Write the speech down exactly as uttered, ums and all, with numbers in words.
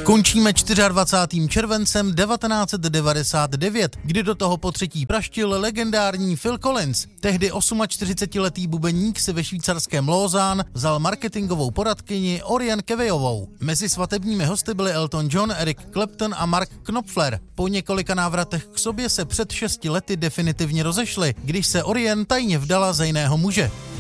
Končíme dvacátým čtvrtým červencem devatenáct set devadesát devět, kdy do toho po třetí praštil legendární Phil Collins. Tehdy čtyřicetiosmiletý bubeník si ve švýcarském Lausanne vzal marketingovou poradkyni Orion Kevejovou. Mezi svatebními hosty byli Elton John, Eric Clapton a Mark Knopfler. Po několika návratech k sobě se před šesti lety definitivně rozešli, když se Orion tajně vdala za jiného muže.